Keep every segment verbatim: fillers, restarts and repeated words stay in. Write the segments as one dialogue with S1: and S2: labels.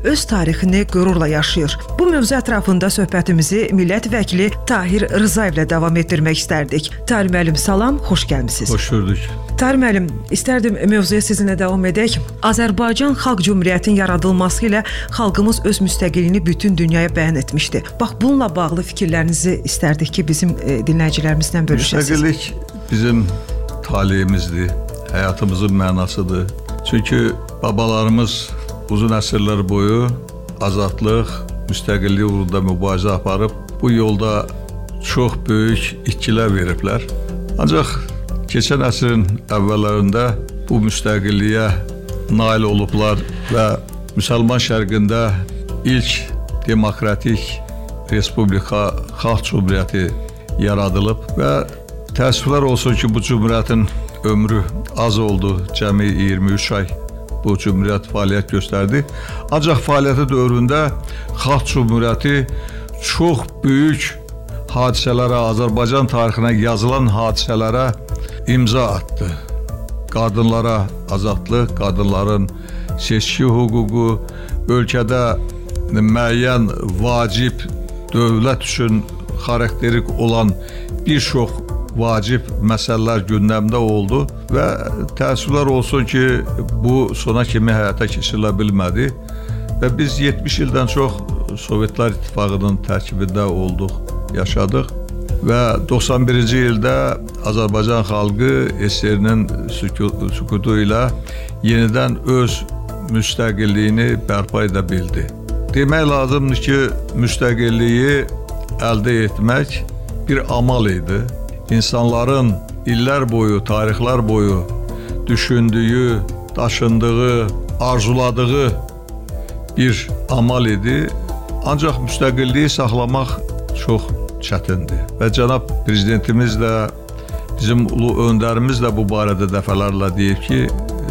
S1: öz tarixini qürurla yaşayır. Bu mövzu ətrafında söhbətimizi millət vəkili Tahir Rızayevlə davam etdirmək istərdik. Tahir müəllim, salam, xoş gəlmisiniz.
S2: Xoş gördük.
S1: Tahir müəllim, istərdim mövzuya sizinlə davam edək. Azərbaycan Xalq Cümhuriyyətinin yaradılması ilə xalqımız öz müstəqilliyini bütün dünyaya bəyan etmişdi. Bax, bununla bağlı fikirlərinizi istərdik ki, bizim e, dinləyicilərimizlə bölüşəsiniz.
S2: Müstəqillik bizim taleyimizdir, həyatımızın mənasıdır. Çünki babalarımız uzun əsrlər boyu azadlıq, müstəqillik uğrunda mübarizə aparıb, bu yolda çox böyük itkilər veriblər. Ancaq keçən əsrin əvvəllərində bu müstəqilliyə nail olublar və Müsəlman şərqində ilk demokratik Respublika Xalq Cümhuriyyəti yaradılıb və təəssüflər olsun ki, bu cümhuriyyətin ömrü az oldu, cəmi iyirmi üç ay bu cümhuriyyət fəaliyyət göstərdi. Ancaq fəaliyyəti dövründə Xalq Cümhuriyyəti çox böyük hadisələrə, Azərbaycan tarixinə yazılan hadisələrə imza atdı. Qadınlara azadlıq, qadınların seçki hüququ, ölkədə müəyyən vacib dövlət üçün xarakterik olan bir çox vacib məsələlər gündəmdə oldu və təəssüflər olsun ki, bu sona kimi həyata keçirilə bilmədi və biz yetmiş ildən çox Sovetlər İttifaqının tərkibində olduq, yaşadıq və doxsan birinci ildə Azərbaycan xalqı S S R-nin sükutu ilə yenidən öz müstəqilliyini bərpa edə bildi. Demək lazımdır ki, müstəqilliyi əldə etmək bir amal idi. İnsanların illər boyu, tarixlər boyu düşündüyü, daşındığı, arzuladığı bir amal idi. Ancaq müstəqilliyi saxlamaq çox çətindir. Və cənab prezidentimiz də, bizim ulu öndərimiz də bu barədə dəfələrlə deyib ki,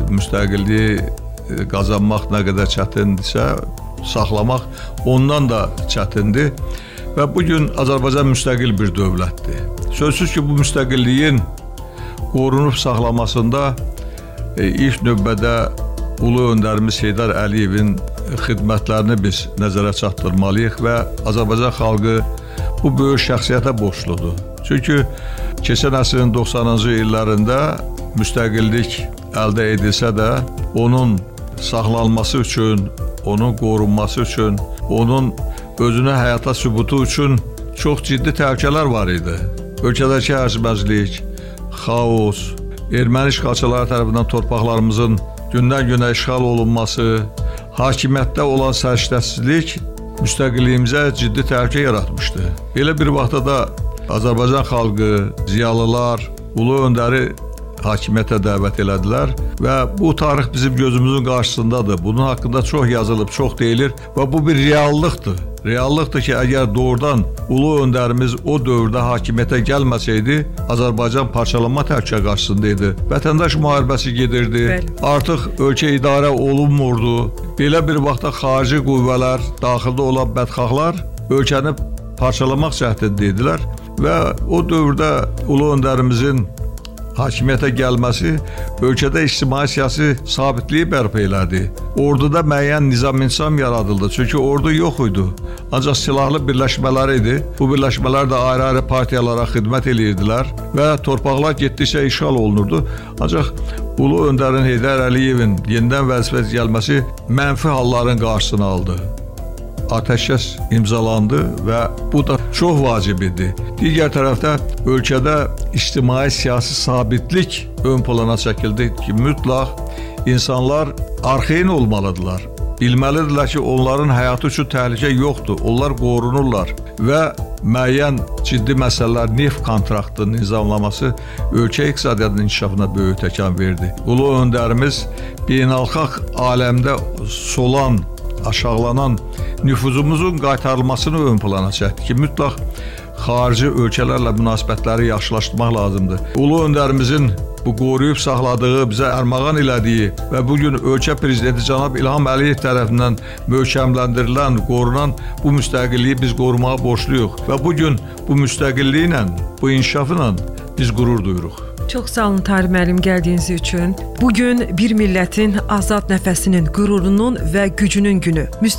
S2: müstəqilliyi qazanmaq nə qədər çətindirsə, saxlamaq ondan da çətindir. Və bugün Azərbaycan müstəqil bir dövlətdir. Sözsüz ki, bu müstəqilliyin qorunub saxlamasında e, ilk növbədə ulu öndərimiz Heydər Əliyevin xidmətlərini biz nəzərə çatdırmalıyıq və Azərbaycan xalqı bu böyük şəxsiyyətə borcludur. Çünki keçən əsrin doxsanıncı illərində müstəqillik əldə edilsə də, onun saxlanması üçün, onun qorunması üçün, onun özünə həyata sübutu üçün çox ciddi təhlükələr var idi. Ölkədəki hərcməclik, xaos, erməni işğalçıları tərəfindən torpaqlarımızın gündən-günə işğal olunması, hakimiyyətdə olan səriştəsizlik müstəqilliyimizə ciddi təhlükə yaratmışdı. Belə bir vaxtda da Azərbaycan xalqı, ziyalılar, ulu öndəri hakimiyyətə dəvət elədilər və bu tarix bizim gözümüzün qarşısındadır. Bunun haqqında çox yazılıb, çox deyilir və bu bir reallıqdır. Reallıqdır ki, əgər doğrudan ulu öndərimiz o dövrdə hakimiyyətə gəlməsəydi, Azərbaycan parçalanma təhlükə qarşısındaydı. Vətəndaş müharibəsi gedirdi, Bəli. Artıq ölkə idarə olunmurdu. Belə bir vaxtda xarici qüvvələr, daxildə olan bədxahlar ölkəni parçalamaq cəhdindəydilər və o dövrdə ulu öndərimizin hakimiyyətə gəlməsi ölkədə ictimai-siyasi sabitliyi bərpa elədi. Orduda müəyyən nizam-intizam yaradıldı. Çünki ordu yox idi. Ancaq silahlı birləşmələr idi. Bu birləşmələr də ayrı-ayrı partiyalara xidmət edirdilər və torpaqlar getdikcə işğal olunurdu. Ancaq ulu öndərin Heydər Əliyevin yenidən vəzifəyə gəlməsi mənfi halların qarşısını aldı. Ateşkəs imzalandı və bu da çox vacib idi. Digər tərəfdə ölkədə ictimai-siyasi sabitlik ön plana çəkildi ki, mütləq insanlar arxeyin olmalıdırlar. Bilməlidirlər ki, onların həyatı üçün təhlükə yoxdur, onlar qorunurlar və müəyyən ciddi məsələlər, neft kontraktının nizamlaması ölkə iqtisadiyyatının inkişafına böyük təkan verdi. Ulu öndərimiz beynəlxalq aləmdə solan, aşağılanan nüfuzumuzun qaytarılmasını ön plana çəkdi ki, mütləq xarici ölkələrlə münasibətləri yaxşılaşdırmaq lazımdır. Ulu öndərimizin bu qoruyub saxladığı, bizə ərmağan elədiyi və bugün ölkə prezidenti cənab İlham Əliyev tərəfindən möhkəmləndirilən, qorunan bu müstəqilliyi biz qorumağa borcluyuq və bugün bu müstəqilliklə, bu inkişafla biz qürur duyuruq.
S1: Çox sağ olun Tahir müəllim gəldiyiniz üçün. Bugün bir millətin azad nəfəsinin, qürurunun və gücünün günü.